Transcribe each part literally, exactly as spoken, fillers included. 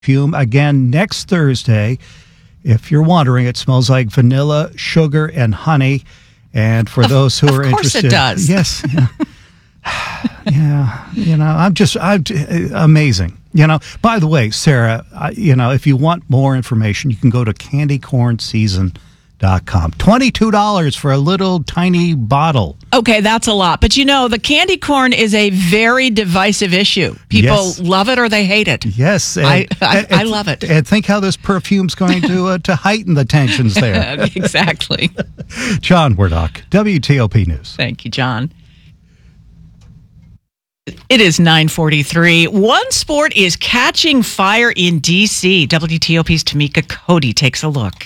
Perfume again next Thursday. If you're wondering, it smells like vanilla, sugar, and honey. And for of, those who are interested, of course it does. Yes, yeah, yeah. You know, I'm just, I'm amazing. You know. By the way, Sarah, I, you know, if you want more information, you can go to candy corn season dot com. twenty-two dollars for a little tiny bottle. Okay, that's a lot. But you know, the candy corn is a very divisive issue. People Yes. love it or they hate it. Yes. And, I, I, and, I love it. And think how this perfume's going to uh, to heighten the tensions there. Exactly. John Wardock, W T O P News. Thank you, John. It is nine forty-three. One sport is catching fire in D C. W T O P's Tamika Cody takes a look.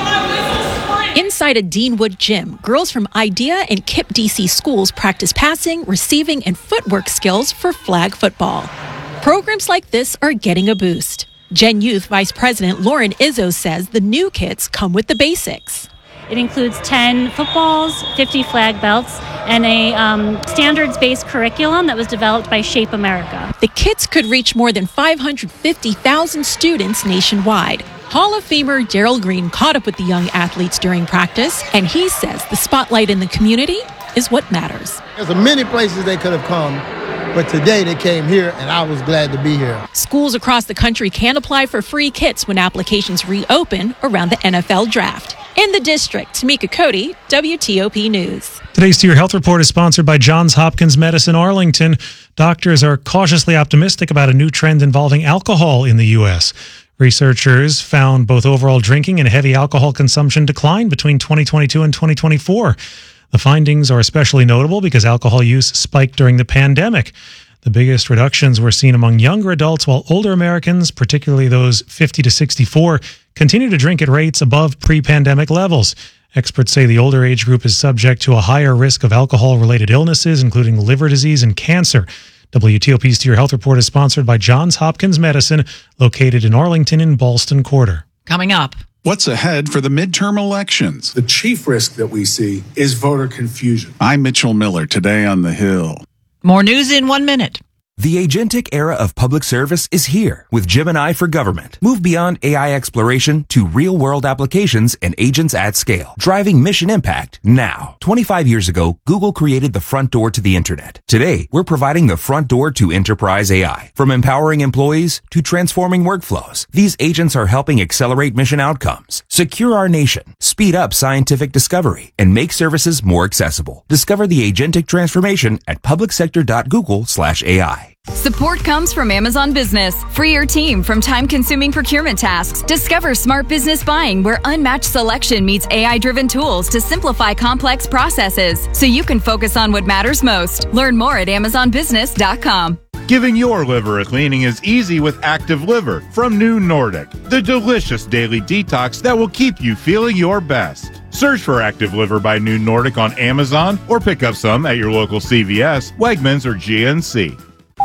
Inside a Deanwood gym, girls from IDEA and KIPP D C schools practice passing, receiving, and footwork skills for flag football. Programs like this are getting a boost. Gen Youth Vice President Lauren Izzo says the new kits come with the basics. It includes ten footballs, fifty flag belts, and a um, standards-based curriculum that was developed by Shape America. The kits could reach more than five hundred fifty thousand students nationwide. Hall of Famer Darryl Green caught up with the young athletes during practice, and he says the spotlight in the community is what matters. There's many places they could have come, but today they came here, and I was glad to be here. Schools across the country can apply for free kits when applications reopen around the N F L draft. In the district, Tamika Cody, W T O P News. Today's To Your Health Report is sponsored by Johns Hopkins Medicine Arlington. Doctors are cautiously optimistic about a new trend involving alcohol in the U S Researchers found both overall drinking and heavy alcohol consumption decline between twenty twenty-two and twenty twenty-four. The findings are especially notable because alcohol use spiked during the pandemic. The biggest reductions were seen among younger adults, while older Americans, particularly those fifty to sixty-four, continue to drink at rates above pre-pandemic levels. Experts say the older age group is subject to a higher risk of alcohol-related illnesses, including liver disease and cancer. W T O P's To Your Health Report is sponsored by Johns Hopkins Medicine, located in Arlington and Ballston Quarter. Coming up. What's ahead for the midterm elections? The chief risk that we see is voter confusion. I'm Mitchell Miller, today on The Hill. More news in one minute. The agentic era of public service is here with Gemini for Government. Move beyond A I exploration to real-world applications and agents at scale, driving mission impact now. twenty-five years ago, Google created the front door to the internet. Today, we're providing the front door to enterprise A I. From empowering employees to transforming workflows, these agents are helping accelerate mission outcomes, secure our nation, speed up scientific discovery, and make services more accessible. Discover the agentic transformation at publicsector.google slash AI. Support comes from Amazon Business. Free your team from time-consuming procurement tasks. Discover smart business buying where unmatched selection meets A I-driven tools to simplify complex processes so you can focus on what matters most. Learn more at amazon business dot com. Giving your liver a cleaning is easy with Active Liver from New Nordic, the delicious daily detox that will keep you feeling your best. Search for Active Liver by New Nordic on Amazon or pick up some at your local C V S, Wegmans, or G N C.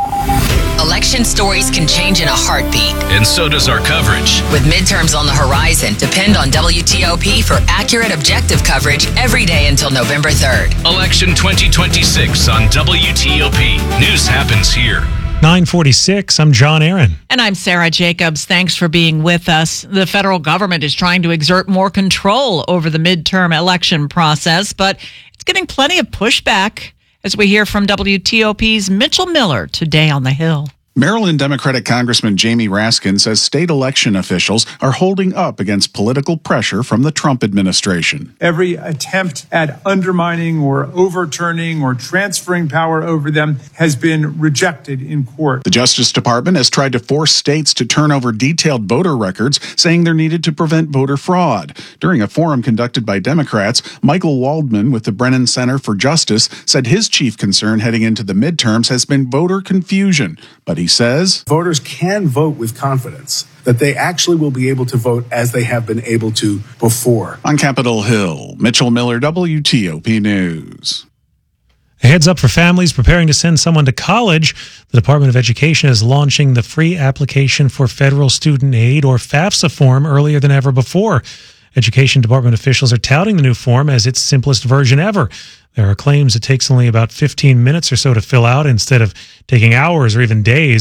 Election stories can change in a heartbeat. And so does our coverage. With midterms on the horizon, depend on W T O P for accurate, objective coverage every day until November third. Election twenty twenty-six on W T O P. News happens here. nine forty-six, I'm John Aaron. And I'm Sarah Jacobs. Thanks for being with us. The federal government is trying to exert more control over the midterm election process, but it's getting plenty of pushback, as we hear from W T O P's Mitchell Miller today on The Hill. Maryland Democratic Congressman Jamie Raskin says state election officials are holding up against political pressure from the Trump administration. Every attempt at undermining or overturning or transferring power over them has been rejected in court. The Justice Department has tried to force states to turn over detailed voter records, saying they're needed to prevent voter fraud. During a forum conducted by Democrats, Michael Waldman with the Brennan Center for Justice said his chief concern heading into the midterms has been voter confusion, but he says voters can vote with confidence that they actually will be able to vote as they have been able to before. On Capitol Hill, Mitchell Miller, W T O P News. A heads up for families preparing to send someone to college. The Department of Education is launching the free application for federal student aid, or FAFSA form, earlier than ever before. Education Department officials are touting the new form as its simplest version ever. There are claims it takes only about fifteen minutes or so to fill out instead of taking hours or even days.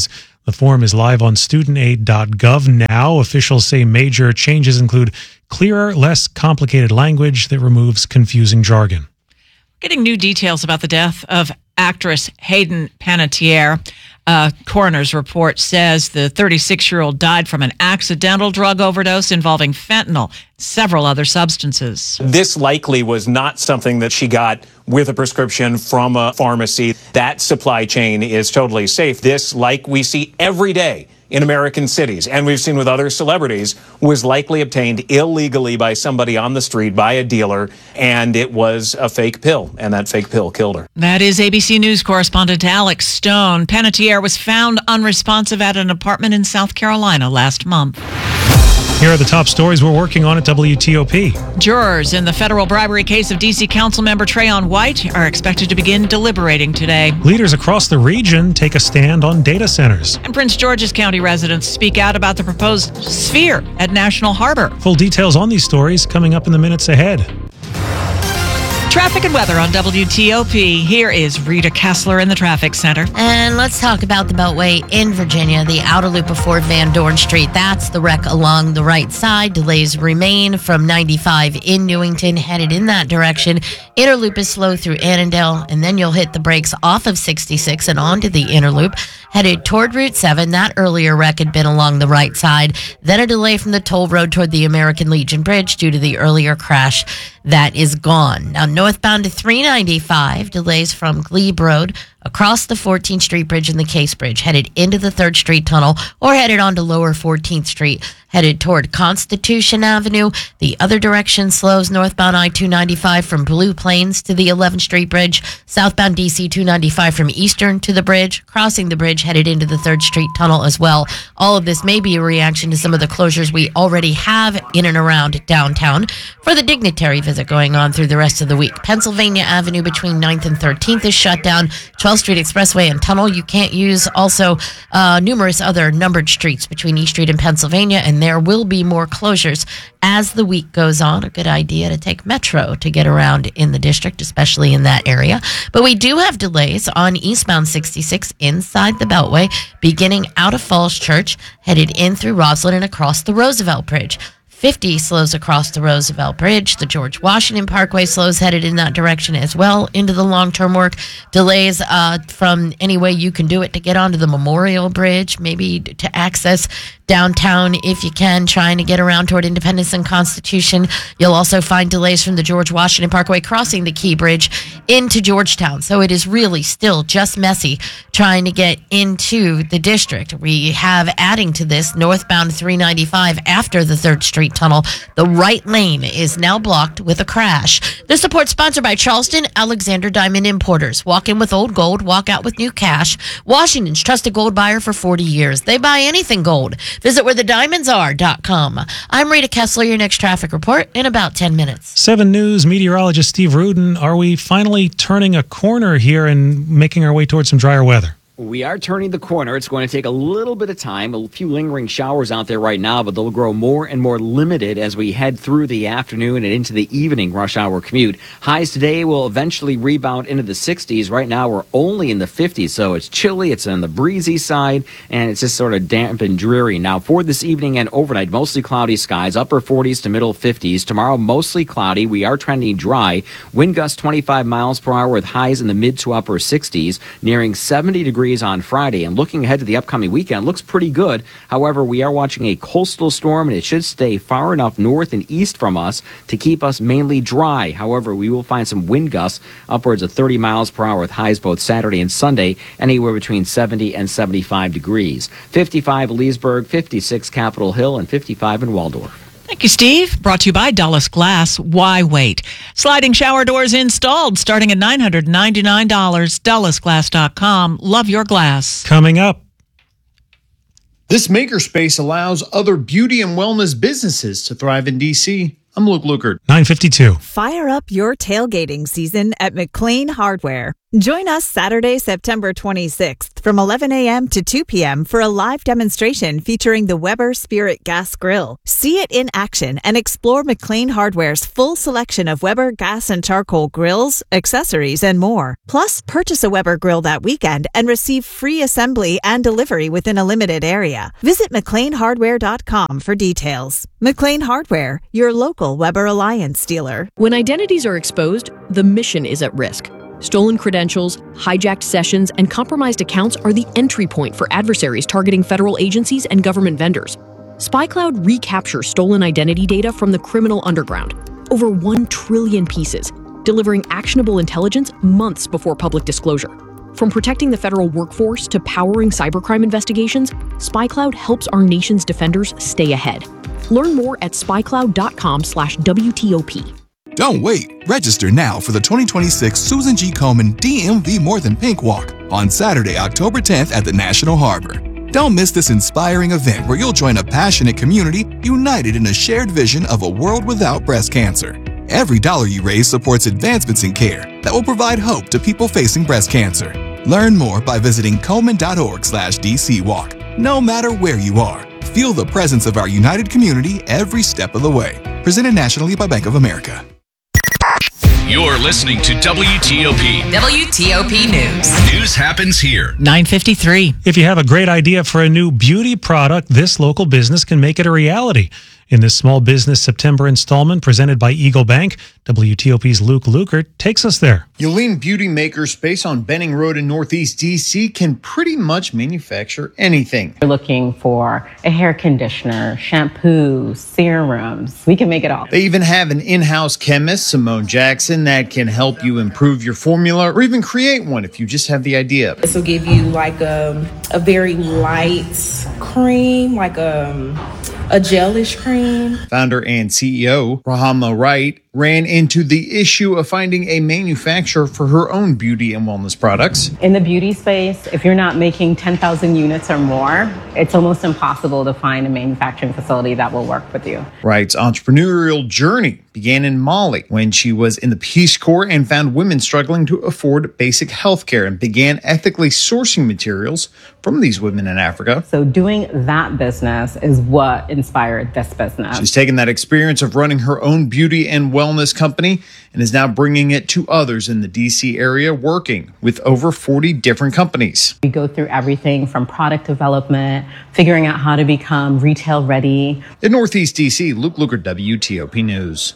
The form is live on student aid dot gov now. Officials say major changes include clearer, less complicated language that removes confusing jargon. Getting new details about the death of actress Hayden Panettiere. A coroner's report says the thirty-six-year-old died from an accidental drug overdose involving fentanyl and several other substances. This likely was not something that she got with a prescription from a pharmacy. That supply chain is totally safe. This, like we see every day in American cities, and we've seen with other celebrities, was likely obtained illegally by somebody on the street, by a dealer, and it was a fake pill, and that fake pill killed her. That is A B C News correspondent Alex Stone. Panettiere was found unresponsive at an apartment in South Carolina last month. Here are the top stories we're working on at W T O P. Jurors in the federal bribery case of D C Councilmember Trayon White are expected to begin deliberating today. Leaders across the region take a stand on data centers. And Prince George's County residents speak out about the proposed sphere at National Harbor. Full details on these stories coming up in the minutes ahead. Traffic and weather on W T O P. Here is Rita Kessler in the traffic center. And let's talk about the Beltway in Virginia, the outer loop of Fort Van Dorn Street. That's the wreck along the right side. Delays remain from ninety-five in Newington, headed in that direction. Inner loop is slow through Annandale, and then you'll hit the brakes off of sixty-six and onto the inner loop, headed toward Route seven. That earlier wreck had been along the right side. Then a delay from the toll road toward the American Legion Bridge due to the earlier crash. That is gone. Now, northbound to three ninety-five, delays from Glebe Road across the fourteenth Street Bridge and the Case Bridge, headed into the third Street Tunnel, or headed onto Lower fourteenth Street, headed toward Constitution Avenue. The other direction slows northbound I two ninety-five from Blue Plains to the eleventh Street Bridge, southbound D C two ninety-five from Eastern to the bridge, crossing the bridge, headed into the third Street Tunnel as well. All of this may be a reaction to some of the closures we already have in and around downtown for the dignitary visit going on through the rest of the week. Pennsylvania Avenue between ninth and thirteenth is shut down. twelfth Street Expressway and Tunnel you can't use. Also, uh, numerous other numbered streets between East Street and Pennsylvania, and there will be more closures as the week goes on. A good idea to take Metro to get around in the district, especially in that area. But we do have delays on eastbound sixty-six inside the Beltway, beginning out of Falls Church, headed in through Roslyn and across the Roosevelt Bridge. fifty slows across the Roosevelt Bridge. The George Washington Parkway slows headed in that direction as well into the long-term work. Delays uh, from any way you can do it to get onto the Memorial Bridge, maybe to access downtown if you can, trying to get around toward Independence and Constitution. You'll also find delays from the George Washington Parkway crossing the Key Bridge into Georgetown. So it is really still just messy trying to get into the district. We have, adding to this, northbound three ninety-five after the third Street Tunnel. The right lane is now blocked with a crash. This report sponsored by Charleston Alexander Diamond Importers. Walk in with old gold, walk out with new cash. Washington's trusted gold buyer for forty years. They buy anything gold. Visit where the diamonds are dot com. I'm Rita Kessler, your next traffic report in about ten minutes. seven News meteorologist Steve Rudin. Are we finally turning a corner here and making our way towards some drier weather? We are turning the corner. It's going to take a little bit of time, a few lingering showers out there right now, but they'll grow more and more limited as we head through the afternoon and into the evening rush hour commute. Highs today will eventually rebound into the sixties. Right now, we're only in the fifties, so it's chilly, it's on the breezy side, and it's just sort of damp and dreary. Now, for this evening and overnight, mostly cloudy skies, upper forties to middle fifties. Tomorrow, mostly cloudy. We are trending dry. Wind gusts twenty-five miles per hour with highs in the mid to upper sixties, nearing seventy degrees on Friday. And looking ahead to the upcoming weekend, looks pretty good. However, we are watching a coastal storm, and it should stay far enough north and east from us to keep us mainly dry. However, we will find some wind gusts upwards of thirty miles per hour with highs both Saturday and Sunday, anywhere between seventy and seventy-five degrees. fifty-five Leesburg, fifty-six Capitol Hill, and fifty-five in Waldorf. Thank you, Steve. Brought to you by Dulles Glass. Why wait? Sliding shower doors installed starting at nine hundred ninety-nine dollars. Dulles Glass dot com. Love your glass. Coming up. This makerspace allows other beauty and wellness businesses to thrive in D C. I'm Luke Lukert. nine fifty-two. Fire up your tailgating season at McLean Hardware. Join us Saturday, September twenty-sixth from eleven a.m. to two p.m. for a live demonstration featuring the Weber Spirit Gas Grill. See it in action and explore McLean Hardware's full selection of Weber gas and charcoal grills, accessories, and more. Plus, purchase a Weber grill that weekend and receive free assembly and delivery within a limited area. Visit McLean Hardware dot com for details. McLean Hardware, your local Weber Alliance dealer. When identities are exposed, the mission is at risk. Stolen credentials, hijacked sessions, and compromised accounts are the entry point for adversaries targeting federal agencies and government vendors. SpyCloud recaptures stolen identity data from the criminal underground, over one trillion pieces, delivering actionable intelligence months before public disclosure. From protecting the federal workforce to powering cybercrime investigations, SpyCloud helps our nation's defenders stay ahead. Learn more at spycloud dot com slash W T O P. Don't wait. Register now for the twenty twenty-six Susan G. Komen D M V More Than Pink Walk on Saturday, October tenth at the National Harbor. Don't miss this inspiring event where you'll join a passionate community united in a shared vision of a world without breast cancer. Every dollar you raise supports advancements in care that will provide hope to people facing breast cancer. Learn more by visiting Komen dot org slash D C Walk. No matter where you are, feel the presence of our united community every step of the way. Presented nationally by Bank of America. You're listening to W T O P. W T O P News. News happens here. nine fifty-three. If you have a great idea for a new beauty product, this local business can make it a reality. In this Small Business September installment presented by Eagle Bank, W T O P's Luke Lukert takes us there. Yulene Beauty Maker Space on Benning Road in Northeast D C can pretty much manufacture anything. We're looking for a hair conditioner, shampoo, serums. We can make it all. They even have an in-house chemist, Simone Jackson, that can help you improve your formula or even create one if you just have the idea. This will give you like a, a very light cream, like a, a gelish cream. Founder and C E O Rahama Wright ran into the issue of finding a manufacturer for her own beauty and wellness products. In the beauty space, if you're not making ten thousand units or more, it's almost impossible to find a manufacturing facility that will work with you. Wright's entrepreneurial journey began in Mali when she was in the Peace Corps and found women struggling to afford basic health care and began ethically sourcing materials from these women in Africa. So doing that business is what inspired this business. She's taken that experience of running her own beauty and wellness company and is now bringing it to others in the D C area, working with over forty different companies. We go through everything from product development, figuring out how to become retail ready. In Northeast D C, Luke Lukert, W T O P News.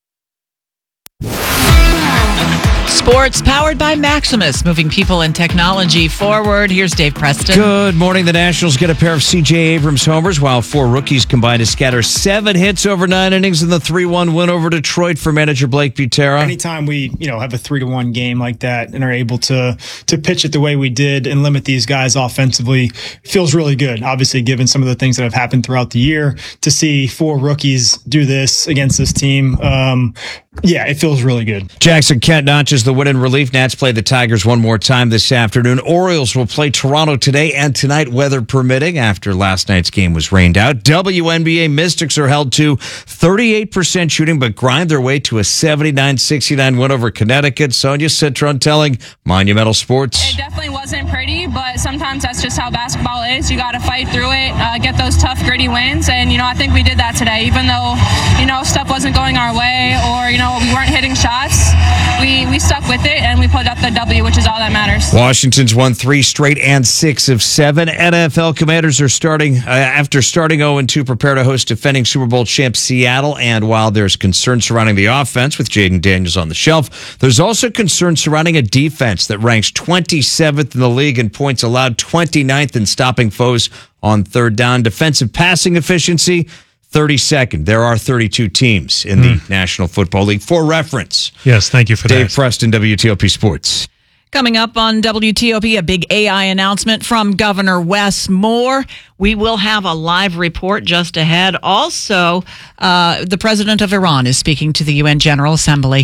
Sports powered by Maximus, moving people and technology forward. Here's Dave Preston. Good morning. The Nationals get a pair of C J Abrams homers, while four rookies combine to scatter seven hits over nine innings in the three one win over Detroit for manager Blake Butera. Anytime we, you know, have a three to one game like that and are able to to pitch it the way we did and limit these guys offensively, feels really good. Obviously, given some of the things that have happened throughout the year, to see four rookies do this against this team, um, yeah, it feels really good. Jackson Kent notches the win in relief. Nats play the Tigers one more time this afternoon. Orioles will play Toronto today and tonight, weather permitting, after last night's game was rained out. W N B A Mystics are held to thirty-eight percent shooting, but grind their way to a seventy-nine sixty-nine win over Connecticut. Sonia Citron telling Monumental Sports. It definitely wasn't pretty, but sometimes that's just how basketball is. You got to fight through it, uh, get those tough, gritty wins, and, you know, I think we did that today. Even though, you know, stuff wasn't going our way or, you know, we weren't hitting shots, we, we stuck with it, and we put up the W, which is all that matters. Washington's won three straight and six of seven. N F L Commanders are starting, uh, after starting oh and two, prepare to host defending Super Bowl champ Seattle. And while there's concern surrounding the offense with Jaden Daniels on the shelf, there's also concern surrounding a defense that ranks twenty-seventh in the league in points allowed, twenty-ninth in stopping foes on third down. Defensive passing efficiency, thirty-second. There are thirty-two teams in the mm. National Football League. For reference. Yes, thank you for Dave that. Dave Preston, W T O P Sports. Coming up on W T O P, a big A I announcement from Governor Wes Moore. We will have a live report just ahead. Also, uh, the president of Iran is speaking to the U N General Assembly.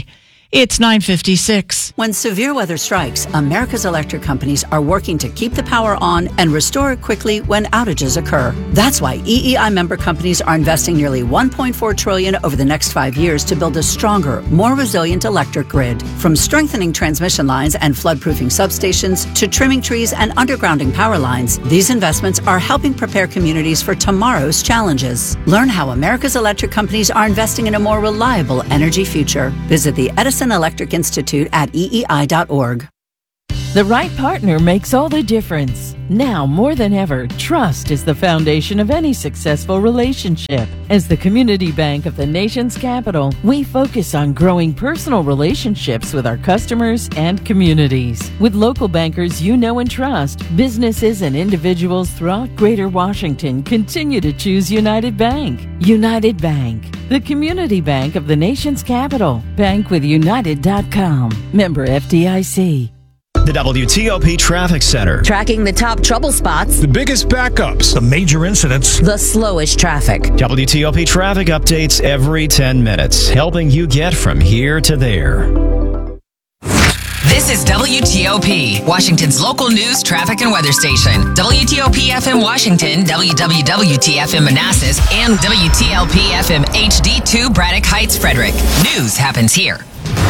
It's nine fifty-six. When severe weather strikes, America's electric companies are working to keep the power on and restore it quickly when outages occur. That's why E E I member companies are investing nearly one point four trillion dollars over the next five years to build a stronger, more resilient electric grid. From strengthening transmission lines and floodproofing substations to trimming trees and undergrounding power lines, these investments are helping prepare communities for tomorrow's challenges. Learn how America's electric companies are investing in a more reliable energy future. Visit the Edison Electric Institute at E E I dot org. The right partner makes all the difference. Now more than ever, trust is the foundation of any successful relationship. As the community bank of the nation's capital, we focus on growing personal relationships with our customers and communities. With local bankers you know and trust, businesses and individuals throughout Greater Washington continue to choose United Bank. United Bank, the community bank of the nation's capital. Bank with United dot com. Member F D I C. The W T O P Traffic Center. Tracking the top trouble spots, The biggest backups. The major incidents. the slowest traffic. W T O P traffic updates every ten minutes, helping you get from here to there. This is W T O P, Washington's local news, traffic, and weather station. W T O P F M Washington, W W W T F M Manassas, and W T L P F M H D two Braddock Heights, Frederick. News happens here.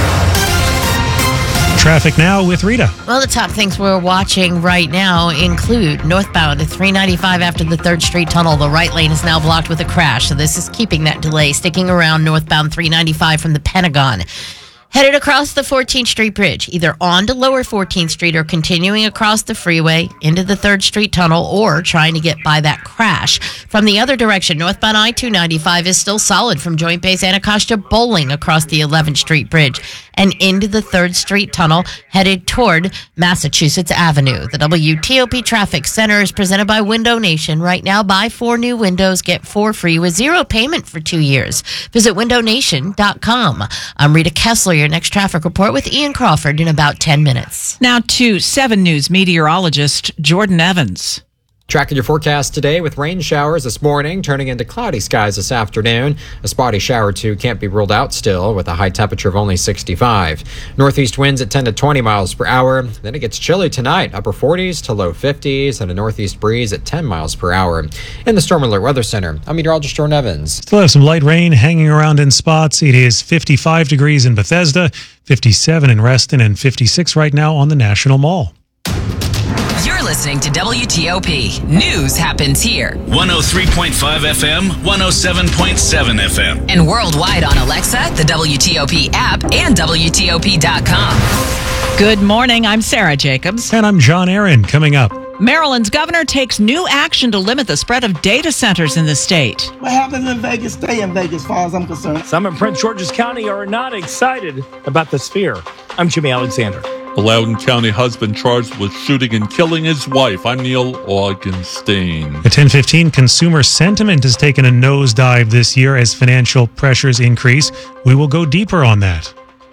Traffic now with Rita. Well, the top things we're watching right now include northbound at three ninety-five after the third Street Tunnel. The right lane is now blocked with a crash, so this is keeping that delay. Sticking around northbound three ninety-five from the Pentagon. Headed across the fourteenth Street Bridge, either on to Lower fourteenth Street or continuing across the freeway into the third Street Tunnel or trying to get by that crash. From the other direction, northbound I two ninety-five is still solid from Joint Base Anacostia Bowling across the eleventh Street Bridge and into the third Street Tunnel headed toward Massachusetts Avenue. The W T O P Traffic Center is presented by Window Nation. Right now, buy four new windows, get four free with zero payment for two years. Visit window nation dot com. I'm Rita Kessler, your next traffic report with Ian Crawford in about ten minutes. Now to seven News meteorologist Jordan Evans. Tracking your forecast today with rain showers this morning, turning into cloudy skies this afternoon. A spotty shower or two can't be ruled out still, with a high temperature of only sixty-five. Northeast winds at ten to twenty miles per hour. Then it gets chilly tonight, upper forties to low fifties, and a northeast breeze at ten miles per hour. In the Storm Alert Weather Center, I'm meteorologist Jordan Evans. Still have some light rain hanging around in spots. It is fifty-five degrees in Bethesda, fifty-seven in Reston, and fifty-six right now on the National Mall. You're listening to W T O P. News happens here. one oh three point five F M, one oh seven point seven F M. And worldwide on Alexa, the W T O P app, and W T O P dot com. Good morning. I'm Sarah Jacobs. And I'm John Aaron. Coming up. Maryland's governor takes new action to limit the spread of data centers in the state. What happens in Vegas, stay in Vegas, as far as I'm concerned. Some in Prince George's County are not excited about the sphere. I'm Jimmy Alexander. A Loudoun County husband charged with shooting and killing his wife. I'm Neil Augenstein. At ten fifteen, consumer sentiment has taken a nosedive this year as financial pressures increase. We will go deeper on that.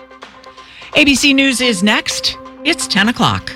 A B C News is next. It's ten o'clock.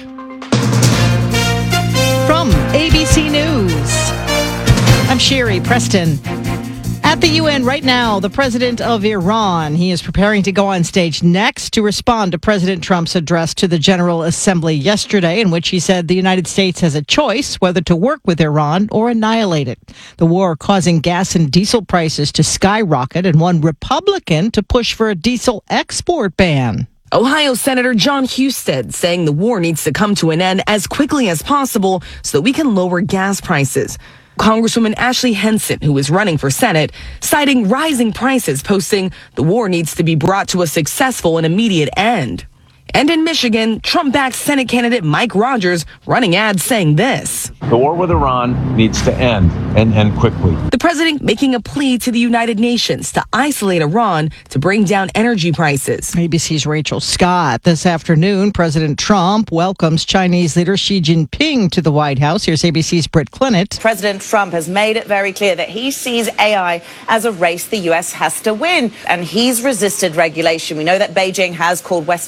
From A B C News, I'm Sherry Preston. At the U N right now, the president of Iran, he is preparing to go on stage next to respond to President Trump's address to the General Assembly yesterday, in which he said the United States has a choice whether to work with Iran or annihilate it. The war causing gas and diesel prices to skyrocket and one Republican to push for a diesel export ban. Ohio Senator John Husted saying the war needs to come to an end as quickly as possible so that we can lower gas prices. Congresswoman Ashley Henson, who is running for Senate, citing rising prices, posting the war needs to be brought to a successful and immediate end. And in Michigan, Trump-backed Senate candidate Mike Rogers running ads saying this. The war with Iran needs to end, and end quickly. The president making a plea to the United Nations to isolate Iran to bring down energy prices. A B C's Rachel Scott. This afternoon, President Trump welcomes Chinese leader Xi Jinping to the White House. Here's A B C's Britt Clinett. President Trump has made it very clear that he sees A I as a race the U S has to win, and he's resisted regulation. We know that Beijing has called Western safe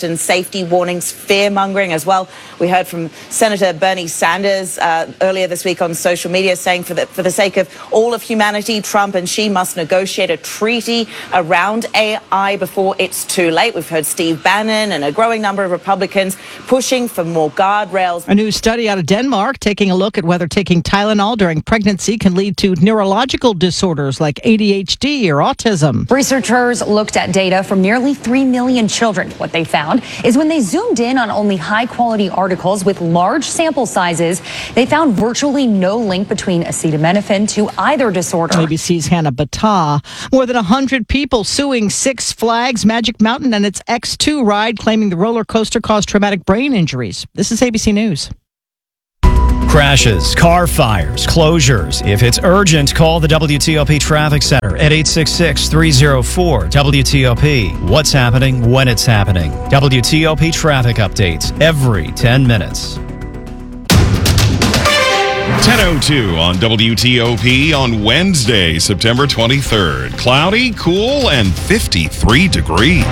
safety warnings, fear-mongering as well. We heard from Senator Bernie Sanders uh, earlier this week on social media saying for the, for the sake of all of humanity, Trump and Xi must negotiate a treaty around A I before it's too late. We've heard Steve Bannon and a growing number of Republicans pushing for more guardrails. A new study out of Denmark taking a look at whether taking Tylenol during pregnancy can lead to neurological disorders like A D H D or autism. Researchers looked at data from nearly three million children. What they found is when they zoomed in on only high-quality articles with large sample sizes, they found virtually no link between acetaminophen to either disorder. A B C's Hannah Battah. More than one hundred people suing Six Flags Magic Mountain and its X two ride, claiming the roller coaster caused traumatic brain injuries. This is A B C News. Crashes, car fires, closures. If it's urgent, call the W T O P Traffic Center at eight six six, three oh four, W T O P. What's happening when it's happening. W T O P traffic updates every ten minutes. ten oh two on W T O P on Wednesday, September twenty-third. Cloudy, cool, and fifty-three degrees.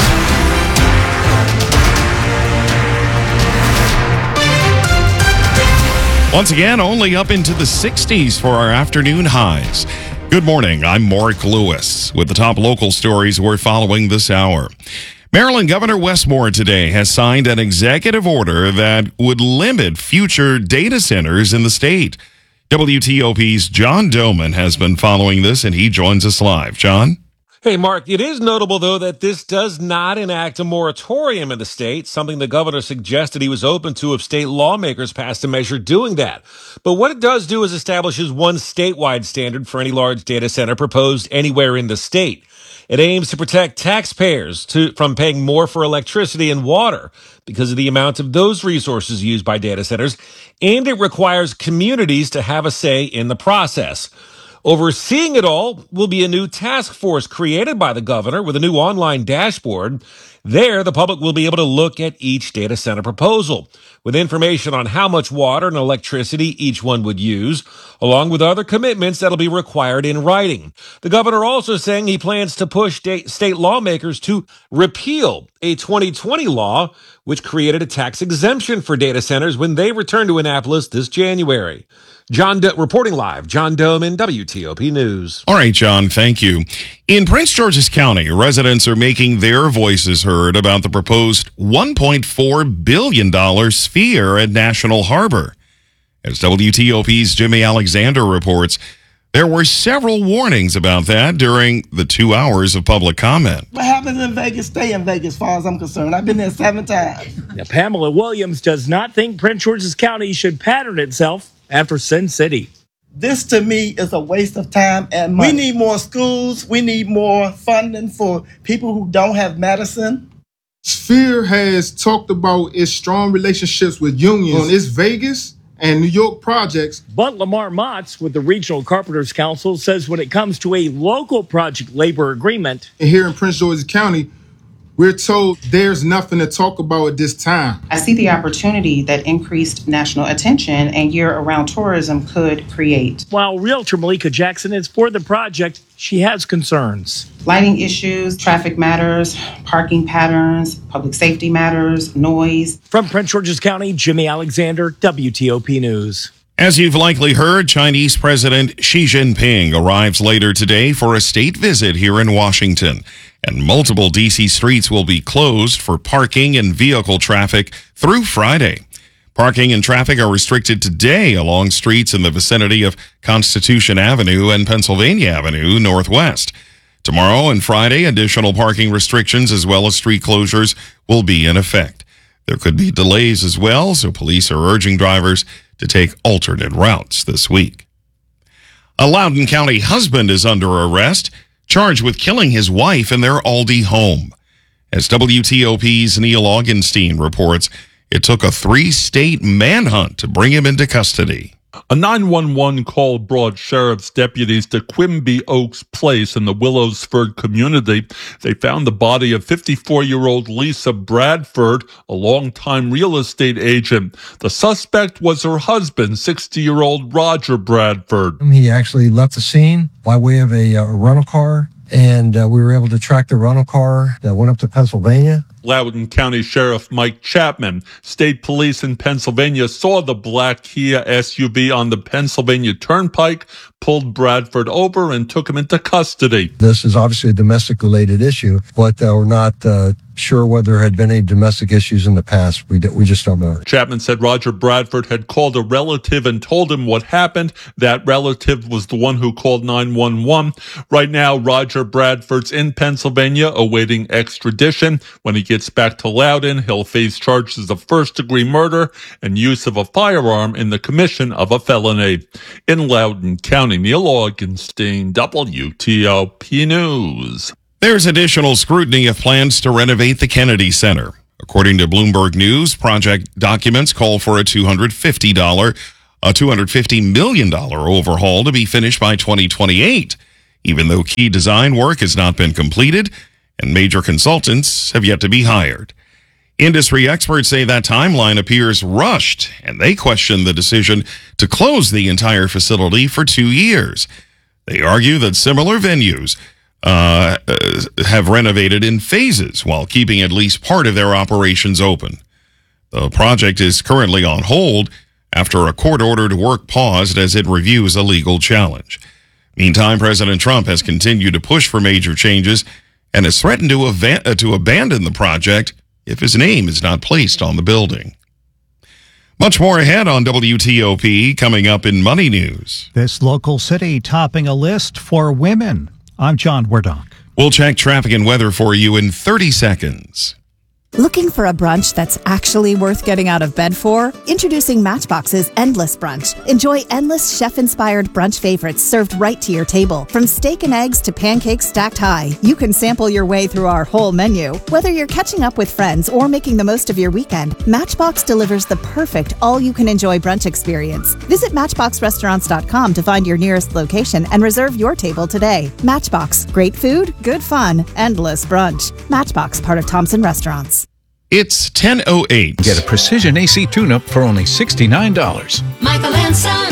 Once again, only up into the sixties for our afternoon highs. Good morning, I'm Mark Lewis with the top local stories we're following this hour. Maryland Governor Wes Moore today has signed an executive order that would limit future data centers in the state. W T O P's John Doman has been following this, and he joins us live. John? Hey, Mark, it is notable, though, that this does not enact a moratorium in the state, something the governor suggested he was open to if state lawmakers passed a measure doing that. But what it does do is establishes one statewide standard for any large data center proposed anywhere in the state. It aims to protect taxpayers to, from paying more for electricity and water because of the amount of those resources used by data centers, and it requires communities to have a say in the process. Overseeing it all will be a new task force created by the governor with a new online dashboard. There, the public will be able to look at each data center proposal with information on how much water and electricity each one would use, along with other commitments that'll be required in writing. The governor also saying he plans to push state lawmakers to repeal a twenty twenty law, which created a tax exemption for data centers when they return to Annapolis this January. John Do- reporting live, John Doman, W T O P News. All right, John, thank you. In Prince George's County, residents are making their voices heard about the proposed one point four billion dollars sphere at National Harbor. As W T O P's Jimmy Alexander reports, there were several warnings about that during the two hours of public comment. What happens in Vegas, stay in Vegas, as far as I'm concerned. I've been there seven times. Now, Pamela Williams does not think Prince George's County should pattern itself after Sin City. This, to me, is a waste of time and money. We need more schools. We need more funding for people who don't have medicine. Sphere has talked about its strong relationships with unions on its Vegas and New York projects. But Lamar Motts with the Regional Carpenters Council says when it comes to a local project labor agreement, and here in Prince George's County, we're told there's nothing to talk about at this time. I see the opportunity that increased national attention and year-round tourism could create. While Realtor Malika Jackson is for the project, she has concerns. Lighting issues, traffic matters, parking patterns, public safety matters, noise. From Prince George's County, Jimmy Alexander, W T O P News. As you've likely heard, Chinese President Xi Jinping arrives later today for a state visit here in Washington, and multiple D C streets will be closed for parking and vehicle traffic through Friday. Parking and traffic are restricted today along streets in the vicinity of Constitution Avenue and Pennsylvania Avenue Northwest. Tomorrow and Friday, additional parking restrictions as well as street closures will be in effect. There could be delays as well, so police are urging drivers to take alternate routes this week. A Loudoun County husband is under arrest, charged with killing his wife in their Aldie home. As W T O P's Neil Augenstein reports, it took a three-state manhunt to bring him into custody. A nine one one call brought sheriff's deputies to Quimby Oaks Place in the Willowsford community. They found the body of fifty-four-year-old Lisa Bradford, a longtime real estate agent. The suspect was her husband, sixty-year-old Roger Bradford. He actually left the scene by way of a, a rental car, and uh, we were able to track the rental car that went up to Pennsylvania. Loudoun County Sheriff Mike Chapman. State police in Pennsylvania saw the black Kia S U V on the Pennsylvania Turnpike, pulled Bradford over, and took him into custody. This is obviously a domestic-related issue, but uh, we're not uh, sure whether there had been any domestic issues in the past. We, d- we just don't know. Chapman said Roger Bradford had called a relative and told him what happened. That relative was the one who called nine one one. Right now, Roger Bradford's in Pennsylvania awaiting extradition. When he gets back to Loudoun, he'll face charges of first-degree murder and use of a firearm in the commission of a felony. In Loudoun County, Neil Augenstein, W T O P News. There's additional scrutiny of plans to renovate the Kennedy Center. According to Bloomberg News, project documents call for a two hundred fifty dollars, a two hundred fifty million dollars overhaul to be finished by twenty twenty-eight, even though key design work has not been completed and major consultants have yet to be hired. Industry experts say that timeline appears rushed, and they question the decision to close the entire facility for two years. They argue that similar venues uh, have renovated in phases while keeping at least part of their operations open. The project is currently on hold after a court-ordered work paused as it reviews a legal challenge. Meantime, President Trump has continued to push for major changes and has threatened to, ava- uh, to abandon the project if his name is not placed on the building. Much more ahead on W T O P coming up in Money News. This local city topping a list for women. I'm John Wardock. We'll check traffic and weather for you in thirty seconds. Looking for a brunch that's actually worth getting out of bed for? Introducing Matchbox's Endless Brunch. Enjoy endless chef-inspired brunch favorites served right to your table. From steak and eggs to pancakes stacked high, you can sample your way through our whole menu. Whether you're catching up with friends or making the most of your weekend, Matchbox delivers the perfect all-you-can-enjoy brunch experience. Visit matchbox restaurants dot com to find your nearest location and reserve your table today. Matchbox. Great food, good fun, endless brunch. Matchbox, part of Thompson Restaurants. It's ten oh eight. Get a precision A C tune-up for only sixty-nine dollars. Michael and Son.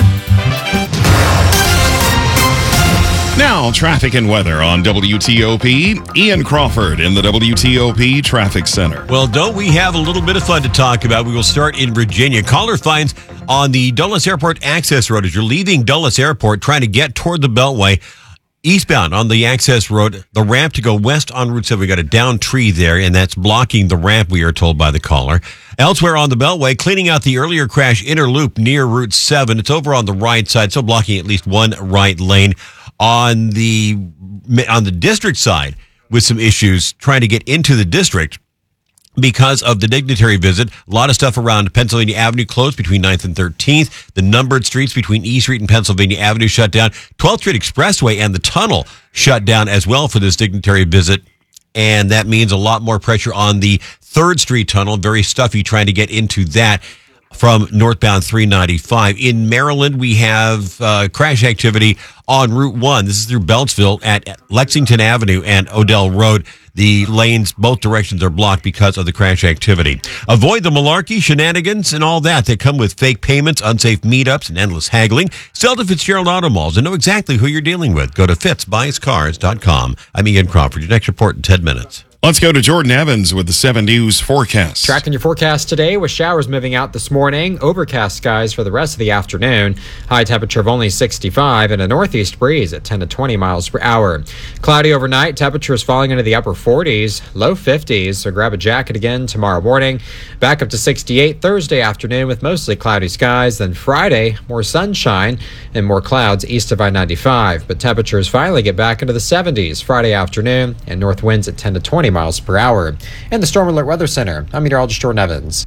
Now, traffic and weather on W T O P. Ian Crawford in the W T O P Traffic Center. Well, don't we have a little bit of fun to talk about? We will start in Virginia. Caller finds on the Dulles Airport access road as you're leaving Dulles Airport trying to get toward the Beltway. Eastbound on the access road, the ramp to go west on Route seven, we got a down tree there, and that's blocking the ramp, we are told by the caller. Elsewhere on the Beltway, cleaning out the earlier crash inner loop near Route seven. It's over on the right side, so blocking at least one right lane. On the on the district side, with some issues trying to get into the district because of the dignitary visit. A lot of stuff around Pennsylvania Avenue closed between ninth and thirteenth. The numbered streets between E Street and Pennsylvania Avenue shut down. twelfth Street Expressway and the tunnel shut down as well for this dignitary visit. And that means a lot more pressure on the third Street tunnel. Very stuffy trying to get into that from northbound three ninety-five. In Maryland, we have uh, crash activity on Route one. This is through Beltsville at Lexington Avenue and Odell Road. The lanes, both directions, are blocked because of the crash activity. Avoid the malarkey, shenanigans, and all that that come with fake payments, unsafe meetups, and endless haggling. Sell to Fitzgerald Auto Malls and know exactly who you're dealing with. Go to fitz buys cars dot com. I'm Ian Crawford. Your next report in ten minutes. Let's go to Jordan Evans with the seven News forecast. Tracking your forecast today with showers moving out this morning. Overcast skies for the rest of the afternoon. High temperature of only sixty-five and a northeast breeze at ten to twenty miles per hour. Cloudy overnight. Temperatures falling into the upper forties, low fifties. So grab a jacket again tomorrow morning. Back up to sixty-eight Thursday afternoon with mostly cloudy skies. Then Friday, more sunshine and more clouds east of I ninety-five. But temperatures finally get back into the seventies Friday afternoon and north winds at ten to twenty miles per hour. In the Storm Alert Weather Center, I'm meteorologist Jordan Evans.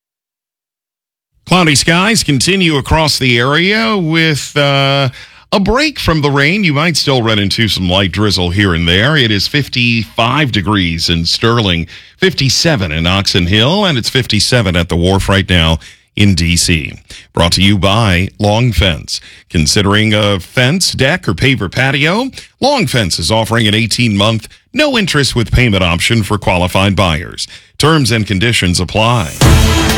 Cloudy skies continue across the area with uh, a break from the rain. You might still run into some light drizzle here and there. It is fifty-five degrees in Sterling, fifty-seven in Oxon Hill, and it's fifty-seven at the wharf right now in D C. Brought to you by Long Fence. Considering a fence, deck, or paver patio, Long Fence is offering an eighteen-month, no-interest with payment option for qualified buyers. Terms and conditions apply.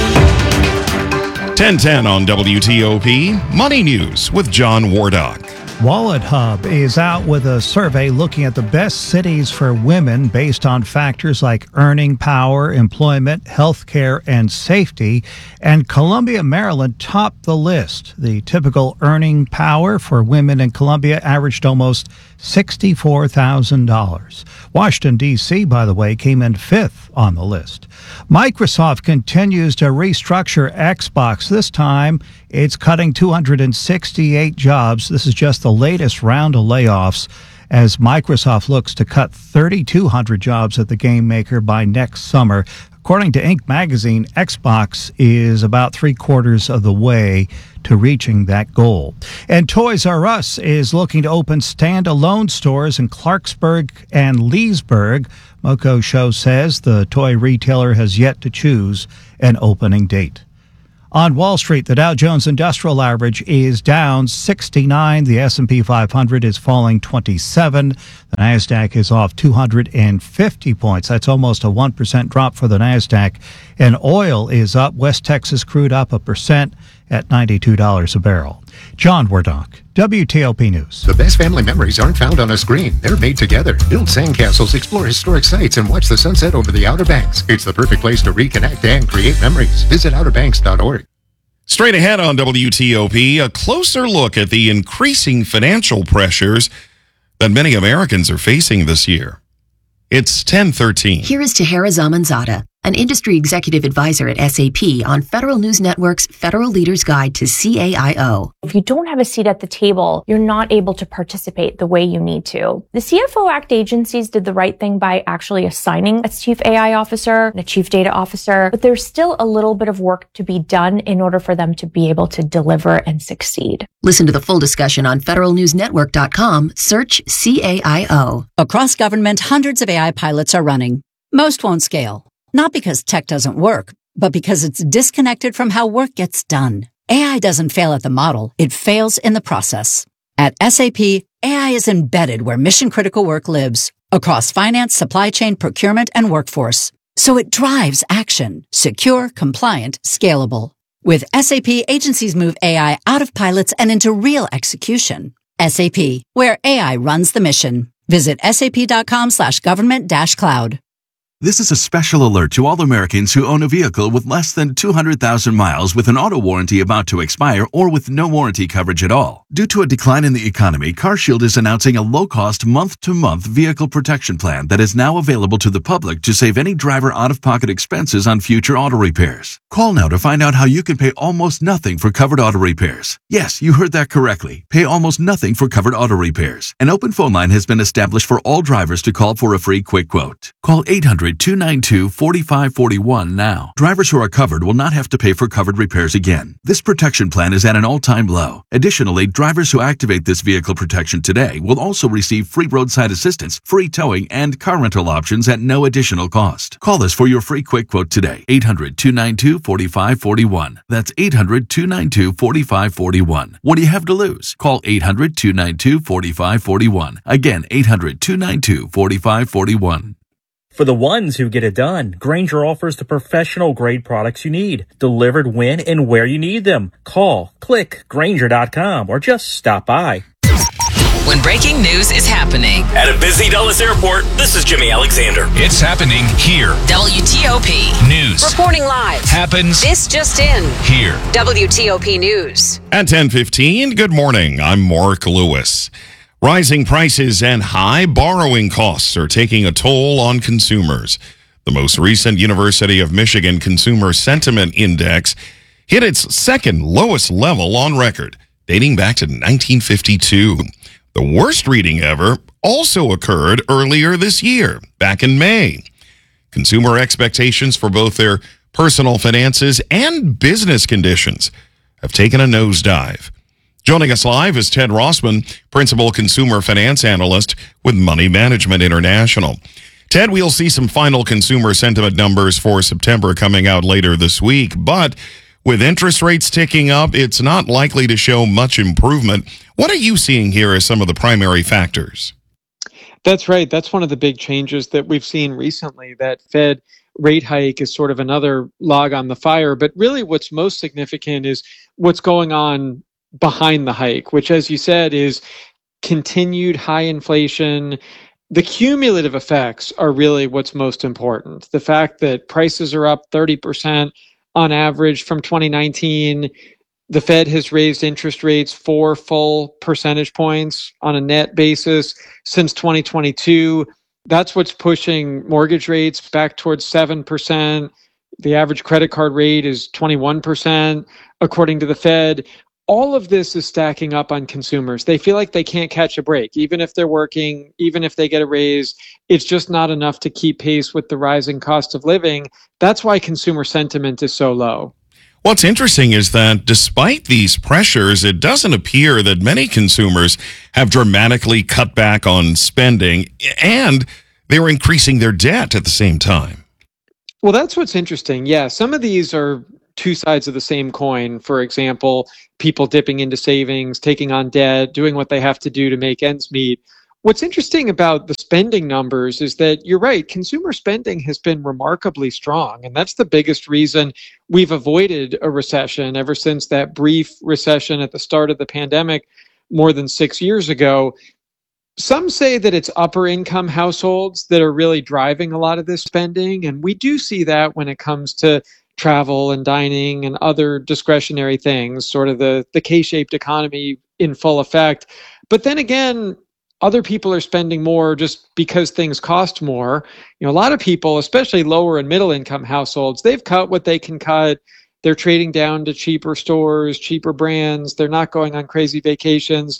ten ten on W T O P. Money News with John Wardock. Wallet Hub is out with a survey looking at the best cities for women based on factors like earning power, employment, healthcare, and safety. And Columbia, Maryland topped the list. The typical earning power for women in Columbia averaged almost sixty-four thousand dollars. Washington, D C, by the way, came in fifth on the list. Microsoft continues to restructure Xbox. This time, it's cutting two hundred sixty-eight jobs. This is just the latest round of layoffs as Microsoft looks to cut three thousand two hundred jobs at the game maker by next summer. According to Inc. magazine, Xbox is about three quarters of the way to reaching that goal. And Toys R Us is looking to open standalone stores in Clarksburg and Leesburg. Moco Show says the toy retailer has yet to choose an opening date. On Wall Street, the Dow Jones Industrial Average is down sixty-nine. The S and P five hundred is falling twenty-seven. The NASDAQ is off two hundred fifty points. That's almost a one percent drop for the NASDAQ. And oil is up. West Texas crude up a percent at ninety-two dollars a barrel. John Wardock, W T O P News. The best family memories aren't found on a screen. They're made together. Build sandcastles, explore historic sites, and watch the sunset over the Outer Banks. It's the perfect place to reconnect and create memories. Visit outer banks dot org. Straight ahead on W T O P, a closer look at the increasing financial pressures that many Americans are facing this year. It's ten thirteen. Here is Tahera Zamanzada, an industry executive advisor at S A P on Federal News Network's Federal Leaders Guide to C A I O. If you don't have a seat at the table, you're not able to participate the way you need to. The C F O Act agencies did the right thing by actually assigning a chief A I officer and a chief data officer, but there's still a little bit of work to be done in order for them to be able to deliver and succeed. Listen to the full discussion on federal news network dot com. Search C A I O. Across government, hundreds of A I pilots are running. Most won't scale. Not because tech doesn't work, but because it's disconnected from how work gets done. A I doesn't fail at the model, it fails in the process. At S A P, A I is embedded where mission-critical work lives, across finance, supply chain, procurement, and workforce. So it drives action, secure, compliant, scalable. With S A P, agencies move A I out of pilots and into real execution. S A P, where A I runs the mission. Visit sap.com slash government dash cloud. This is a special alert to all Americans who own a vehicle with less than two hundred thousand miles with an auto warranty about to expire or with no warranty coverage at all. Due to a decline in the economy, CarShield is announcing a low-cost month-to-month vehicle protection plan that is now available to the public to save any driver out-of-pocket expenses on future auto repairs. Call now to find out how you can pay almost nothing for covered auto repairs. Yes, you heard that correctly. Pay almost nothing for covered auto repairs. An open phone line has been established for all drivers to call for a free quick quote. Call eight hundred, two nine two, four five four one now. Drivers who are covered will not have to pay for covered repairs again. This protection plan is at an all-time low. Additionally, drivers who activate this vehicle protection today will also receive free roadside assistance, free towing, and car rental options at no additional cost. Call us for your free quick quote today. eight hundred, two nine two, four five four one. That's eight hundred, two nine two, four five four one. What do you have to lose? Call eight hundred, two nine two, four five four one. Again, eight hundred, two nine two, four five four one. For the ones who get it done, Grainger offers the professional-grade products you need, delivered when and where you need them. Call, click, Grainger dot com, or just stop by. When breaking news is happening at a busy Dulles airport, this is Jimmy Alexander. It's happening here. W T O P News. Reporting live. Happens. This just in. Here. W T O P News. At ten fifteen, good morning. I'm Mark Lewis. Rising prices and high borrowing costs are taking a toll on consumers. The most recent University of Michigan Consumer Sentiment Index hit its second lowest level on record, dating back to nineteen fifty-two. The worst reading ever also occurred earlier this year, back in May. Consumer expectations for both their personal finances and business conditions have taken a nosedive. Joining us live is Ted Rossman, Principal Consumer Finance Analyst with Money Management International. Ted, we'll see some final consumer sentiment numbers for September coming out later this week, but with interest rates ticking up, it's not likely to show much improvement. What are you seeing here as some of the primary factors? That's right. That's one of the big changes that we've seen recently. That Fed rate hike is sort of another log on the fire. But really what's most significant is what's going on behind the hike, which, as you said, is continued high inflation. The cumulative effects are really what's most important. The fact that prices are up thirty percent on average from twenty nineteen. The Fed has raised interest rates four full percentage points on a net basis since twenty twenty-two. That's what's pushing mortgage rates back towards seven percent. The average credit card rate is twenty-one percent, according to the Fed. All of this is stacking up on consumers. They feel like they can't catch a break. Even if they're working, even if they get a raise, it's just not enough to keep pace with the rising cost of living. That's why consumer sentiment is so low. What's interesting is that despite these pressures, it doesn't appear that many consumers have dramatically cut back on spending, and they're increasing their debt at the same time. Well, that's what's interesting. Yeah, some of these are two sides of the same coin. For example, people dipping into savings, taking on debt, doing what they have to do to make ends meet. What's interesting about the spending numbers is that you're right, consumer spending has been remarkably strong. And that's the biggest reason we've avoided a recession ever since that brief recession at the start of the pandemic more than six years ago. Some say that it's upper income households that are really driving a lot of this spending. And we do see that when it comes to travel and dining and other discretionary things, sort of the, the K-shaped economy in full effect. But then again, other people are spending more just because things cost more. You know, a lot of people, especially lower and middle income households, they've cut what they can cut. They're trading down to cheaper stores, cheaper brands. They're not going on crazy vacations.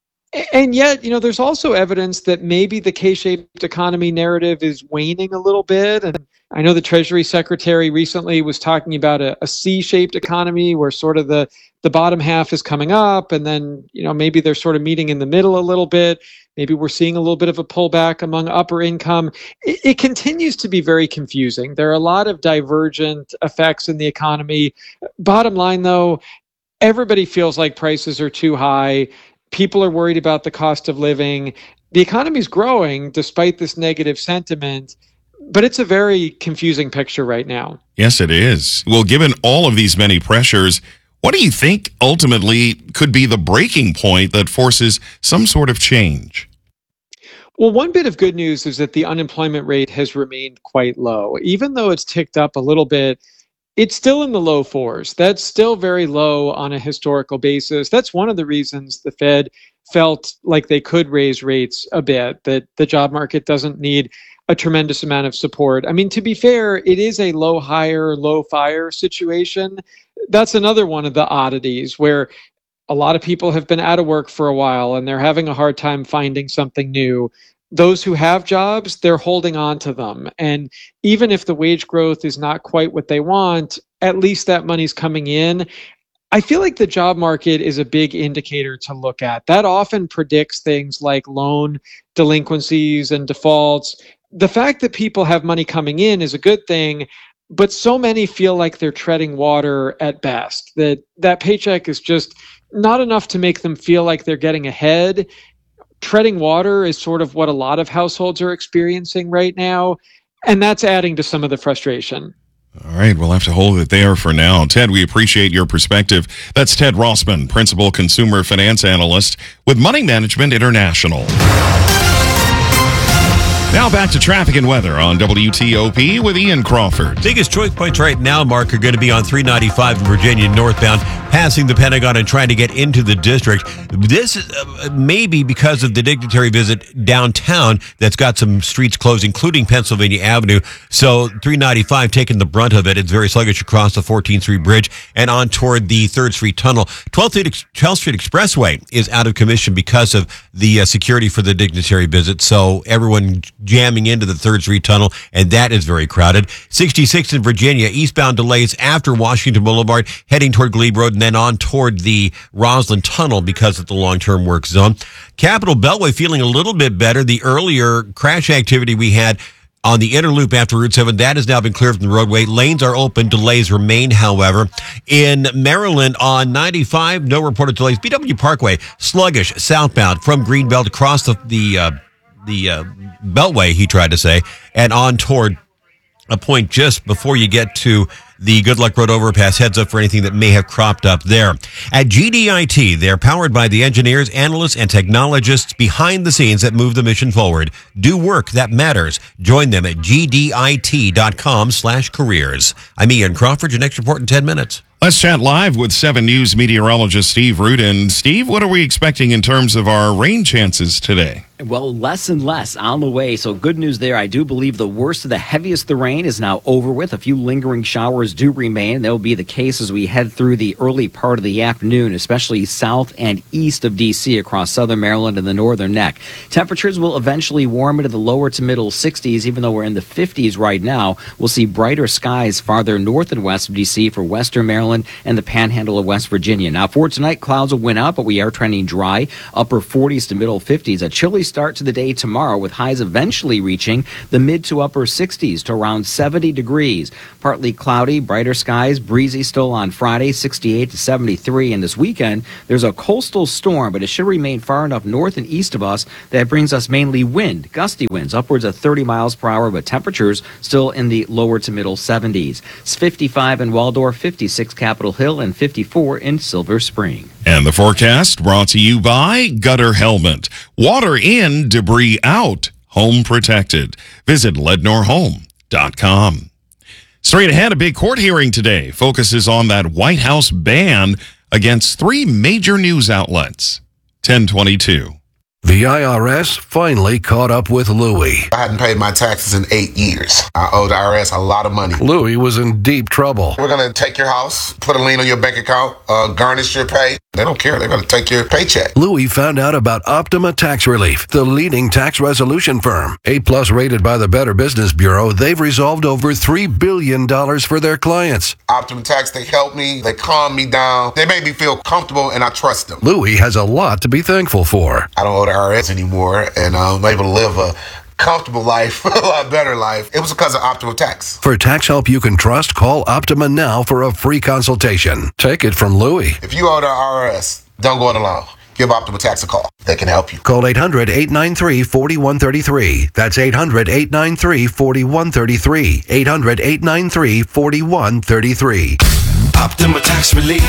And yet, you know, there's also evidence that maybe the K-shaped economy narrative is waning a little bit. And I know the Treasury Secretary recently was talking about a, a C-shaped economy where sort of the, the bottom half is coming up, and then, you know, maybe they're sort of meeting in the middle a little bit. Maybe we're seeing a little bit of a pullback among upper income. It, it continues to be very confusing. There are a lot of divergent effects in the economy. Bottom line, though, everybody feels like prices are too high. People are worried about the cost of living. The economy is growing despite this negative sentiment, but it's a very confusing picture right now. Yes, it is. Well, given all of these many pressures, what do you think ultimately could be the breaking point that forces some sort of change? Well, one bit of good news is that the unemployment rate has remained quite low. Even though it's ticked up a little bit, it's still in the low fours. That's still very low on a historical basis. That's one of the reasons the Fed felt like they could raise rates a bit, that the job market doesn't need a tremendous amount of support. I mean, to be fair, it is a low hire, low fire situation. That's another one of the oddities where a lot of people have been out of work for a while and they're having a hard time finding something new. Those who have jobs, they're holding on to them. And even if the wage growth is not quite what they want, at least that money's coming in. I feel like the job market is a big indicator to look at. That often predicts things like loan delinquencies and defaults. The fact that people have money coming in is a good thing, but so many feel like they're treading water at best, that that paycheck is just not enough to make them feel like they're getting ahead. Treading water is sort of what a lot of households are experiencing right now, and that's adding to some of the frustration. All right, we'll have to hold it there for now. Ted, we appreciate your perspective. That's Ted Rossman, Principal Consumer Finance Analyst with Money Management International. Now back to traffic and weather on W T O P with Ian Crawford. Biggest choice points right now, Mark, are going to be on three ninety-five in Virginia northbound, passing the Pentagon and trying to get into the district. This is uh, maybe because of the dignitary visit downtown that's got some streets closed, including Pennsylvania Avenue. So three ninety-five taking the brunt of it. It's very sluggish across the fourteenth Street Bridge and on toward the third Street Tunnel. twelfth Street Expressway is out of commission because of the uh, security for the dignitary visit. So everyone jamming into the third Street Tunnel, and that is very crowded. sixty-six in Virginia, eastbound delays after Washington Boulevard, heading toward Glebe Road and then on toward the Roslyn Tunnel because of the long-term work zone. Capitol Beltway feeling a little bit better. The earlier crash activity we had on the inner loop after Route seven, that has now been cleared from the roadway. Lanes are open. Delays remain, however. In Maryland on ninety-five, no reported delays. B W Parkway, sluggish southbound from Greenbelt across the, the uh, the uh, Beltway, he tried to say, and on toward a point just before you get to the Good Luck Road overpass. Heads up for anything that may have cropped up there. At G D I T, they're powered by the engineers, analysts, and technologists behind the scenes that move the mission forward. Do work that matters. Join them at G D I T dot com slash careers. I'm Ian Crawford. Your next report in ten minutes. Let's chat live with seven News meteorologist Steve Rudin. Steve, what are we expecting in terms of our rain chances today? Well, less and less on the way, so good news there. I do believe the worst of the heaviest of the rain is now over with. A few lingering showers do remain. That will be the case as we head through the early part of the afternoon, especially south and east of D C across southern Maryland and the northern neck. Temperatures will eventually warm into the lower to middle sixties, even though we're in the fifties right now. We'll see brighter skies farther north and west of D C for western Maryland and the panhandle of West Virginia. Now, for tonight, clouds will win out, but we are trending dry, upper forties to middle fifties. A chilly start to the day tomorrow, with highs eventually reaching the mid to upper sixties to around seventy degrees. Partly cloudy, brighter skies, breezy still on Friday, sixty-eight to seventy-three. And this weekend, there's a coastal storm, but it should remain far enough north and east of us that brings us mainly wind, gusty winds, upwards of thirty miles per hour, but temperatures still in the lower to middle seventies. It's fifty-five in Waldorf, fifty-six Capitol Hill, and fifty-four in Silver Spring. And the forecast brought to you by Gutter Helmet. Water in, debris out. Home protected. Visit lednor home dot com. Straight ahead, a big court hearing today focuses on that White House ban against three major news outlets. ten twenty-two. The I R S finally caught up with Louie. I hadn't paid my taxes in eight years. I owe the I R S a lot of money. Louie was in deep trouble. We're going to take your house, put a lien on your bank account, uh, garnish your pay. They don't care. They're going to take your paycheck. Louie found out about Optima Tax Relief, the leading tax resolution firm. A-plus rated by the Better Business Bureau, they've resolved over three billion dollars for their clients. Optima Tax, they help me. They calm me down. They make me feel comfortable, and I trust them. Louie has a lot to be thankful for. I don't owe the I R S anymore, and I'm able to live a comfortable life, a lot better life. It was because of Optima Tax. For tax help you can trust, call Optima now for a free consultation. Take it from Louie. If you owe the I R S, don't go it alone. Give Optima Tax a call. They can help you. Call eight hundred, eight nine three, four one three three. That's eight hundred, eight nine three, four one three three. eight hundred, eight nine three, four one three three. Optima Tax Relief.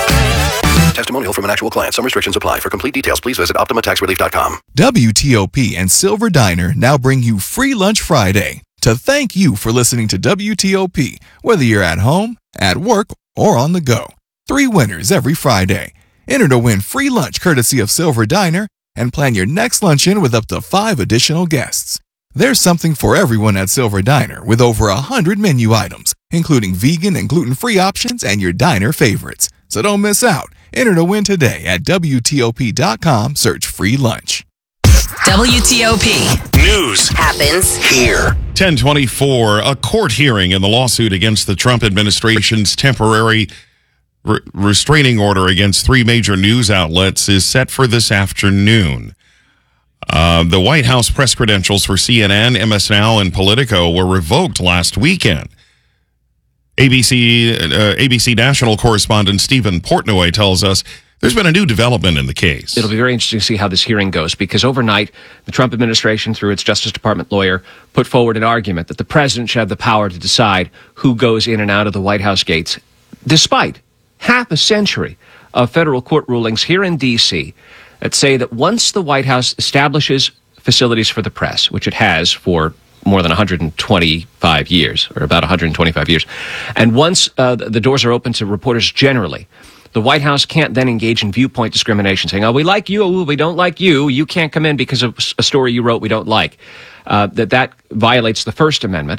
Testimonial from an actual client. Some restrictions apply. For complete details, please visit optima tax relief dot com. W T O P and Silver Diner now bring you Free Lunch Friday to thank you for listening to W T O P, whether you're at home, at work, or on the go. Three winners every Friday. Enter to win free lunch courtesy of Silver Diner and plan your next luncheon with up to five additional guests. There's something for everyone at Silver Diner with over a hundred menu items, including vegan and gluten-free options and your diner favorites. So don't miss out. Enter to win today at W T O P dot com. Search free lunch. W T O P News happens here. ten twenty-four, a court hearing in the lawsuit against the Trump administration's temporary re- restraining order against three major news outlets is set for this afternoon. Uh, the White House press credentials for C N N, M S Now, and Politico were revoked last weekend. A B C uh, A B C national correspondent Stephen Portnoy tells us there's been a new development in the case. It'll be very interesting to see how this hearing goes, because overnight, the Trump administration, through its Justice Department lawyer, put forward an argument that the president should have the power to decide who goes in and out of the White House gates, despite half a century of federal court rulings here in D C that say that once the White House establishes facilities for the press, which it has for more than one hundred twenty-five years, or about one hundred twenty-five years. And once uh, the doors are open to reporters generally, the White House can't then engage in viewpoint discrimination, saying, oh, we like you, oh, we don't like you, you can't come in because of a story you wrote we don't like. Uh, that that violates the First Amendment.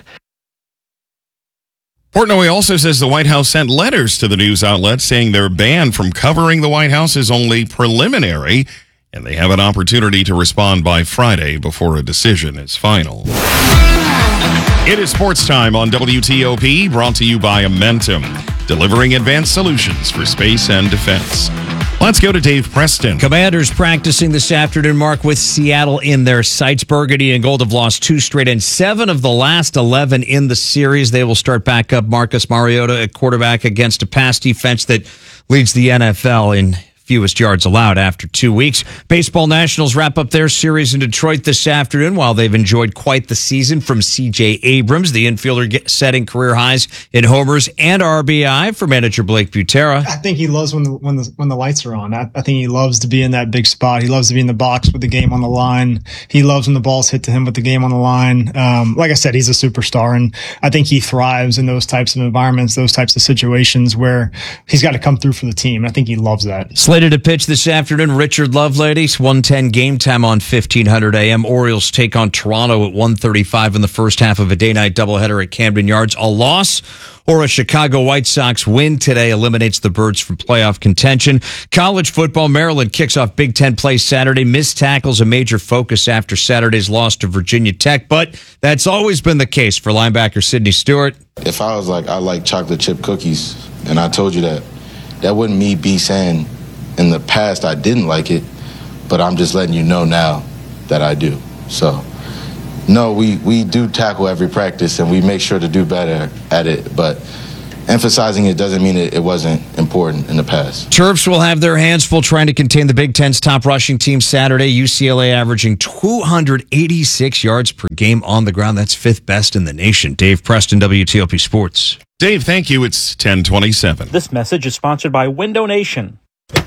Portnoy also says the White House sent letters to the news outlets saying their ban from covering the White House is only preliminary, and they have an opportunity to respond by Friday before a decision is final. It is sports time on W T O P, brought to you by Amentum, delivering advanced solutions for space and defense. Let's go to Dave Preston. Commanders practicing this afternoon, Mark, with Seattle in their sights. Burgundy and Gold have lost two straight and seven of the last eleven in the series. They will start back up Marcus Mariota at quarterback against a pass defense that leads the N F L in fewest yards allowed after two weeks. Baseball Nationals wrap up their series in Detroit this afternoon. While they've enjoyed quite the season from C J Abrams, the infielder get, setting career highs in homers and R B I for manager Blake Butera. I think he loves when the when the when the lights are on. I, I think he loves to be in that big spot. He loves to be in the box with the game on the line. He loves when the ball's hit to him with the game on the line. Um, like I said, he's a superstar, and I think he thrives in those types of environments, those types of situations where he's got to come through for the team. I think he loves that. Slated to pitch this afternoon, Richard Lovelady, one ten game time on fifteen hundred A M. Orioles take on Toronto at one thirty-five in the first half of a day-night doubleheader at Camden Yards. A loss or a Chicago White Sox win today eliminates the Birds from playoff contention. College football, Maryland kicks off Big Ten play Saturday. Missed tackles a major focus after Saturday's loss to Virginia Tech, but that's always been the case for linebacker Sidney Stewart. If I was like, I like chocolate chip cookies, and I told you that, that wouldn't me be saying in the past I didn't like it, but I'm just letting you know now that I do. So, no, we, we do tackle every practice, and we make sure to do better at it, but emphasizing it doesn't mean it, it wasn't important in the past. Terps will have their hands full trying to contain the Big Ten's top rushing team Saturday. U C L A averaging two hundred eighty-six yards per game on the ground. That's fifth best in the nation. Dave Preston, W T O P Sports. Dave, thank you. It's ten twenty-seven. This message is sponsored by Window Nation.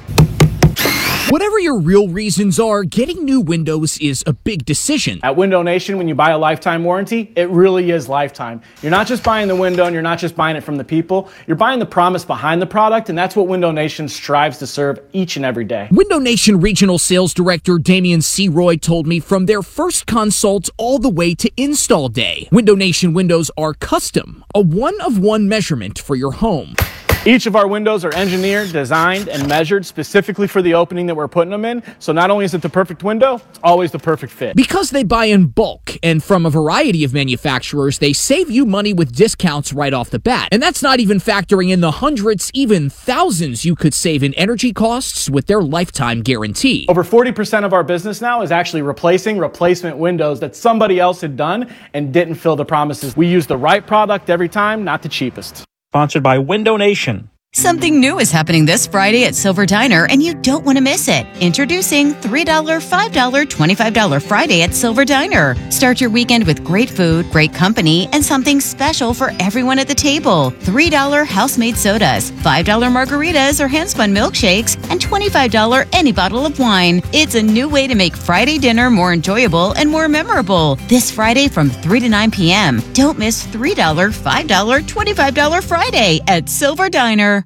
Whatever your real reasons are, getting new windows is a big decision. At Window Nation, when you buy a lifetime warranty, it really is lifetime. You're not just buying the window and you're not just buying it from the people. You're buying the promise behind the product, and that's what Window Nation strives to serve each and every day. Window Nation Regional Sales Director Damian C. Roy told me from their first consult all the way to install day, Window Nation windows are custom, a one-of-one measurement for your home. Each of our windows are engineered, designed, and measured specifically for the opening that we're putting them in. So not only is it the perfect window, it's always the perfect fit. Because they buy in bulk and from a variety of manufacturers, they save you money with discounts right off the bat. And that's not even factoring in the hundreds, even thousands you could save in energy costs with their lifetime guarantee. Over forty percent of our business now is actually replacing replacement windows that somebody else had done and didn't fill the promises. We use the right product every time, not the cheapest. Sponsored by Window Nation. Something new is happening this Friday at Silver Diner, and you don't want to miss it. Introducing three dollar, five dollar, twenty-five dollar Friday at Silver Diner. Start your weekend with great food, great company, and something special for everyone at the table. three dollar house-made sodas, five dollar margaritas or hand-spun milkshakes, and twenty-five dollars any bottle of wine. It's a new way to make Friday dinner more enjoyable and more memorable. This Friday from three to nine p.m. Don't miss three dollar, five dollar, twenty-five dollar Friday at Silver Diner.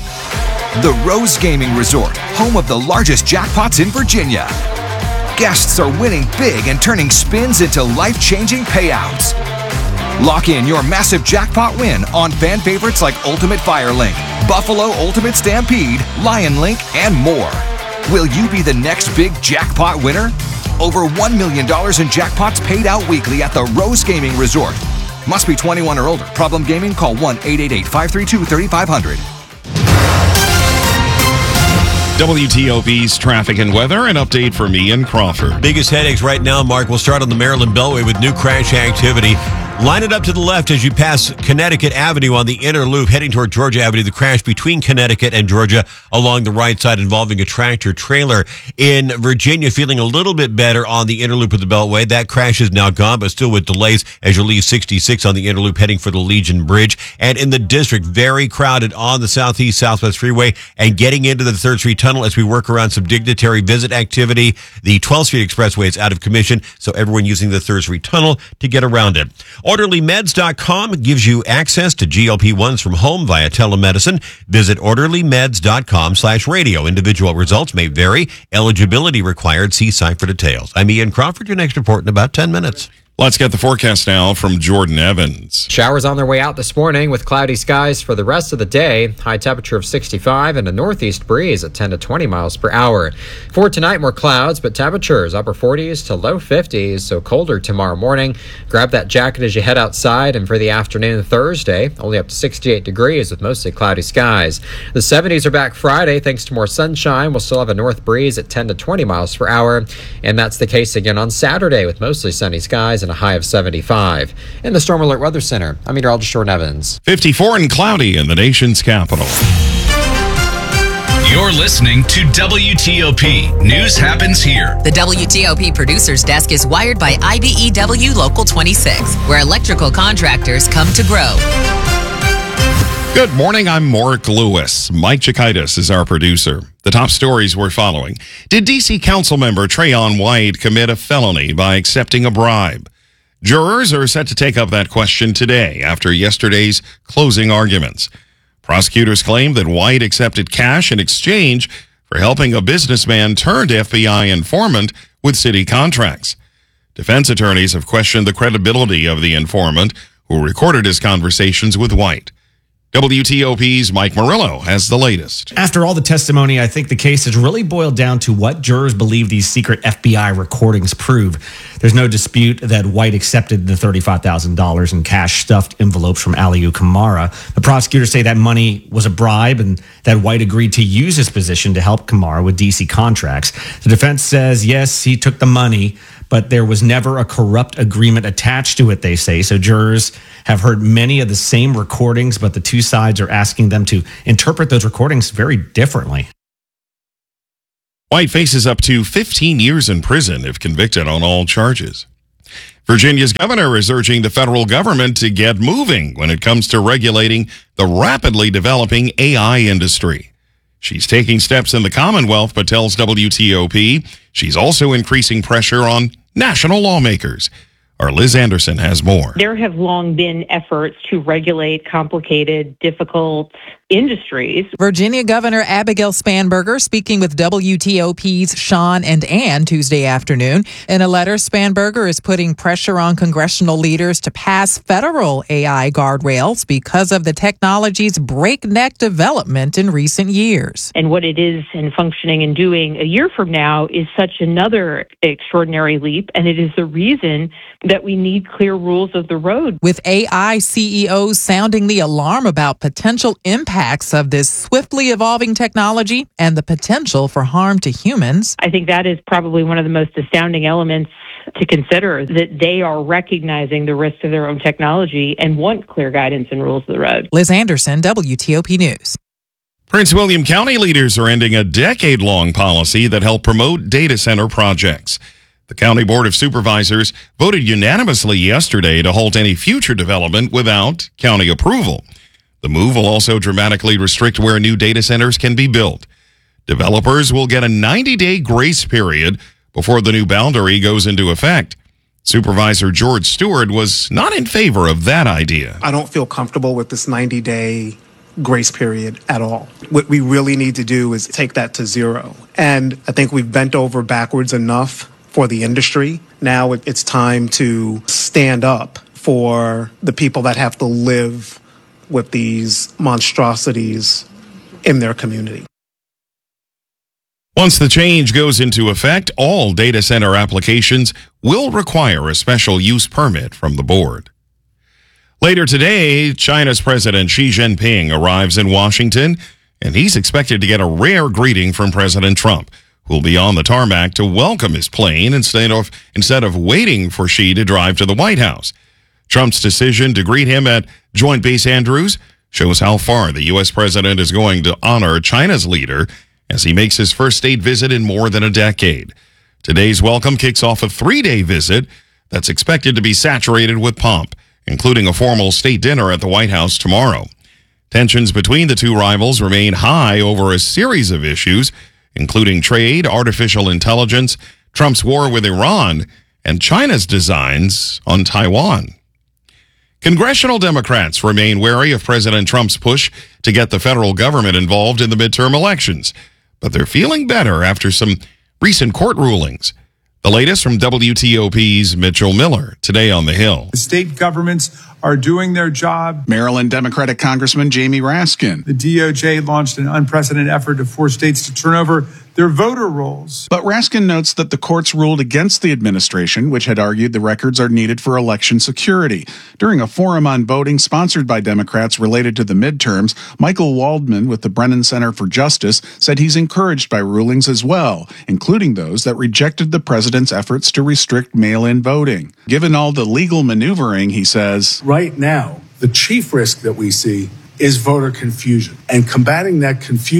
The Rose Gaming Resort, home of the largest jackpots in Virginia. Guests are winning big and turning spins into life-changing payouts. Lock in your massive jackpot win on fan favorites like Ultimate Firelink, Buffalo Ultimate Stampede, Lion Link, and more. Will you be the next big jackpot winner? Over one million dollars in jackpots paid out weekly at the Rose Gaming Resort. Must be twenty-one or older. Problem gaming? Call one eight eight eight, five three two, three five zero zero. W T O P's traffic and weather, an update from Ian Crawford. Biggest headaches right now, Mark. We'll start on the Maryland Beltway with new crash activity. Line it up to the left as you pass Connecticut Avenue on the inner loop, heading toward Georgia Avenue. The crash between Connecticut and Georgia along the right side involving a tractor trailer. In Virginia, feeling a little bit better on the inner loop of the Beltway. That crash is now gone, but still with delays as you leave sixty-six on the inner loop heading for the Legion Bridge. And in the district, very crowded on the Southeast Southwest Freeway and getting into the third Street Tunnel as we work around some dignitary visit activity. The twelfth Street Expressway is out of commission, so everyone using the third Street Tunnel to get around it. Orderly Meds dot com gives you access to G L P ones from home via telemedicine. Visit Orderly Meds dot com slash radio. Individual results may vary. Eligibility required. See site for details. I'm Ian Crawford. Your next report in about ten minutes. Let's get the forecast now from Jordan Evans. Showers on their way out this morning with cloudy skies for the rest of the day. High temperature of sixty-five and a northeast breeze at ten to twenty miles per hour. For tonight, more clouds, but temperatures upper forties to low fifties, so colder tomorrow morning. Grab that jacket as you head outside, and for the afternoon Thursday, only up to sixty-eight degrees with mostly cloudy skies. The seventies are back Friday thanks to more sunshine. We'll still have a north breeze at ten to twenty miles per hour, and that's the case again on Saturday with mostly sunny skies and a high of seventy-five. In the Storm Alert Weather Center, I'm meteorologist Jordan Evans. fifty-four and cloudy in the nation's capital. You're listening to W T O P. News happens here. The W T O P Producer's Desk is wired by I B E W Local twenty-six, where electrical contractors come to grow. Good morning, I'm Mark Lewis. Mike Chikaitis is our producer. The top stories we're following. Did D C Council member Trayon White commit a felony by accepting a bribe? Jurors are set to take up that question today after yesterday's closing arguments. Prosecutors claim that White accepted cash in exchange for helping a businessman turned F B I informant with city contracts. Defense attorneys have questioned the credibility of the informant who recorded his conversations with White. W T O P's Mike Murillo has the latest. After all the testimony, I think the case has really boiled down to what jurors believe these secret F B I recordings prove. There's no dispute that White accepted the thirty-five thousand dollars in cash stuffed envelopes from Aliu Kamara. The prosecutors say that money was a bribe and that White agreed to use his position to help Kamara with D C contracts. The defense says, yes, he took the money, but there was never a corrupt agreement attached to it, they say. So jurors have heard many of the same recordings, but the two sides are asking them to interpret those recordings very differently. White faces up to fifteen years in prison if convicted on all charges. Virginia's governor is urging the federal government to get moving when it comes to regulating the rapidly developing A I industry. She's taking steps in the Commonwealth, but tells W T O P she's also increasing pressure on national lawmakers. Our Liz Anderson has more. There have long been efforts to regulate complicated, difficult industries. Virginia Governor Abigail Spanberger speaking with W T O P's Sean and Ann Tuesday afternoon. In a letter, Spanberger is putting pressure on congressional leaders to pass federal A I guardrails because of the technology's breakneck development in recent years. And what it is and functioning and doing a year from now is such another extraordinary leap, and it is the reason that we need clear rules of the road. With A I C E Os sounding the alarm about potential impacts of this swiftly evolving technology and the potential for harm to humans. I think that is probably one of the most astounding elements to consider, that they are recognizing the risks of their own technology and want clear guidance and rules of the road. Liz Anderson, W T O P News. Prince William County leaders are ending a decade-long policy that helped promote data center projects. The County Board of Supervisors voted unanimously yesterday to halt any future development without county approval. The move will also dramatically restrict where new data centers can be built. Developers will get a ninety-day grace period before the new boundary goes into effect. Supervisor George Stewart was not in favor of that idea. I don't feel comfortable with this ninety-day grace period at all. What we really need to do is take that to zero. And I think we've bent over backwards enough for the industry. Now it's time to stand up for the people that have to live with these monstrosities in their community. Once the change goes into effect, all data center applications will require a special use permit from the board. Later today, China's President Xi Jinping arrives in Washington, and he's expected to get a rare greeting from President Trump, who'll be on the tarmac to welcome his plane instead of, instead of waiting for Xi to drive to the White House. Trump's decision to greet him at Joint Base Andrews shows how far the U S president is going to honor China's leader as he makes his first state visit in more than a decade. Today's welcome kicks off a three-day visit that's expected to be saturated with pomp, including a formal state dinner at the White House tomorrow. Tensions between the two rivals remain high over a series of issues, including trade, artificial intelligence, Trump's war with Iran, and China's designs on Taiwan. Congressional Democrats remain wary of President Trump's push to get the federal government involved in the midterm elections, but they're feeling better after some recent court rulings. The latest from W T O P's Mitchell Miller, today on the Hill. The state governments are doing their job. Maryland Democratic Congressman Jamie Raskin. The D O J launched an unprecedented effort to force states to turn over their voter rolls. But Raskin notes that the courts ruled against the administration, which had argued the records are needed for election security. During a forum on voting sponsored by Democrats related to the midterms, Michael Waldman with the Brennan Center for Justice said he's encouraged by rulings as well, including those that rejected the president's efforts to restrict mail-in voting. Given all the legal maneuvering, he says, right now, the chief risk that we see is voter confusion. And combating that confusion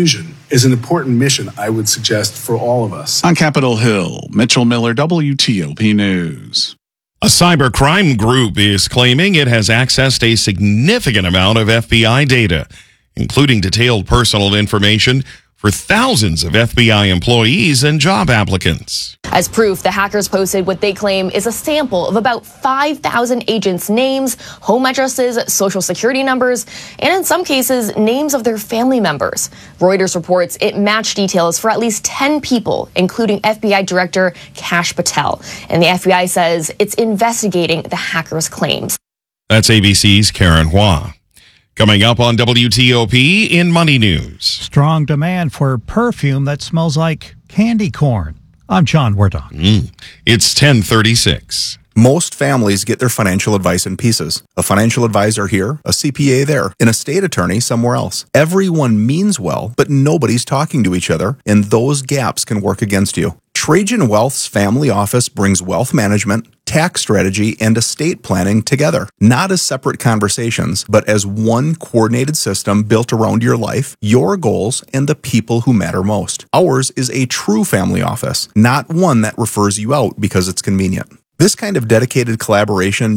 is an important mission, I would suggest, for all of us. On Capitol Hill, Mitchell Miller, W T O P News. A cybercrime group is claiming it has accessed a significant amount of F B I data, including detailed personal information for thousands of F B I employees and job applicants. As proof, the hackers posted what they claim is a sample of about five thousand agents' names, home addresses, social security numbers, and in some cases, names of their family members. Reuters reports it matched details for at least ten people, including F B I Director Kash Patel. And the F B I says it's investigating the hackers' claims. That's A B C's Karen Hua. Coming up on W T O P in Money News. Strong demand for perfume that smells like candy corn. I'm John Wardon. Mm. It's ten thirty-six. Most families get their financial advice in pieces. A financial advisor here, a C P A there, an estate attorney somewhere else. Everyone means well, but nobody's talking to each other, and those gaps can work against you. Trajan Wealth's family office brings wealth management, tax strategy, and estate planning together, not as separate conversations, but as one coordinated system built around your life, your goals, and the people who matter most. Ours is a true family office, not one that refers you out because it's convenient. This kind of dedicated collaboration